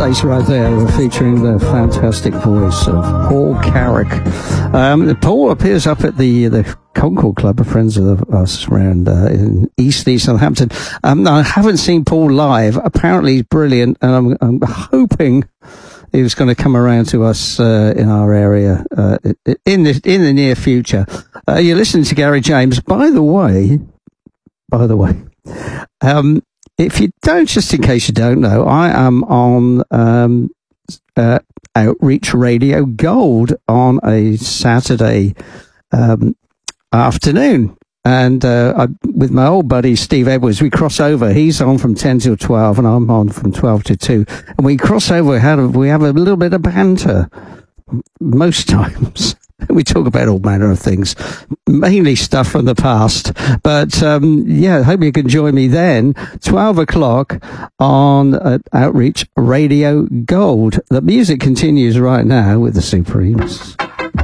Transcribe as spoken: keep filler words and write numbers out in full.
Face right there, featuring the fantastic voice of Paul Carrick. Um, Paul appears up at the the Concord Club, of friends of us around uh, in East East Southampton. Um, I haven't seen Paul live. Apparently he's brilliant, and I'm, I'm hoping he was going to come around to us uh, in our area uh, in the in the near future. Uh, you're listening to Gary James. By the way, by the way, um, if you don't, just in case you don't know, I am on um, uh, Outreach Radio Gold on a Saturday Um, afternoon, and uh, I, with my old buddy Steve Edwards, we cross over. He's on from ten till twelve, and I'm on from twelve to two, and we cross over. How do we have a little bit of banter most times? We talk about all manner of things, mainly stuff from the past. But um, yeah, I hope you can join me then, twelve o'clock on uh, Outreach Radio Gold. The music continues right now with the Supremes.